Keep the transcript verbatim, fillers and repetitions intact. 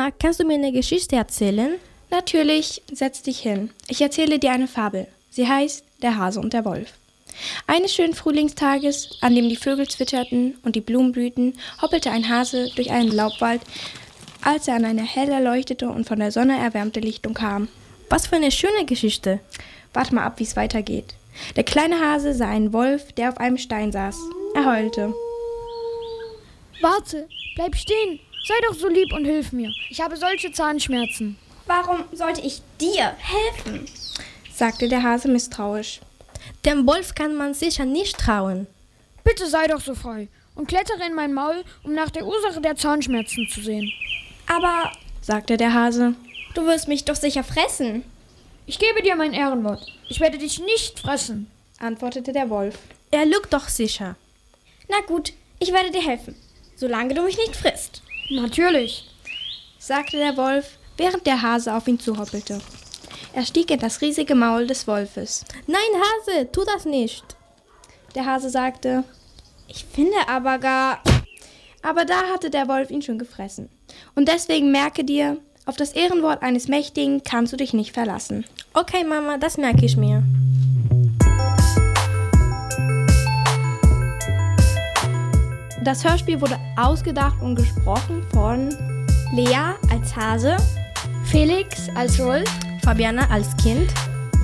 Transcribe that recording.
Mama, kannst du mir eine Geschichte erzählen? Natürlich, setz dich hin. Ich erzähle dir eine Fabel. Sie heißt Der Hase und der Wolf. Eines schönen Frühlingstages, an dem die Vögel zwitscherten und die Blumen blühten, hoppelte ein Hase durch einen Laubwald, als er an eine hell erleuchtete und von der Sonne erwärmte Lichtung kam. Was für eine schöne Geschichte. Warte mal ab, wie es weitergeht. Der kleine Hase sah einen Wolf, der auf einem Stein saß. Er heulte. Warte, bleib stehen. Sei doch so lieb und hilf mir. Ich habe solche Zahnschmerzen. Warum sollte ich dir helfen? Sagte der Hase misstrauisch. Dem Wolf kann man sicher nicht trauen. Bitte sei doch so frei und klettere in mein Maul, um nach der Ursache der Zahnschmerzen zu sehen. Aber, sagte der Hase, du wirst mich doch sicher fressen. Ich gebe dir mein Ehrenwort. Ich werde dich nicht fressen, antwortete der Wolf. Er lügt doch sicher. Na gut, ich werde dir helfen, solange du mich nicht frisst. Natürlich, sagte der Wolf, während der Hase auf ihn zuhoppelte. Er stieg in das riesige Maul des Wolfes. Nein, Hase, tu das nicht. Der Hase sagte, ich finde aber gar... Aber da hatte der Wolf ihn schon gefressen. Und deswegen merke dir, auf das Ehrenwort eines Mächtigen kannst du dich nicht verlassen. Okay, Mama, das merke ich mir. Das Hörspiel wurde ausgedacht und gesprochen von Lea als Hase, Felix als Wolf, Fabiana als Kind,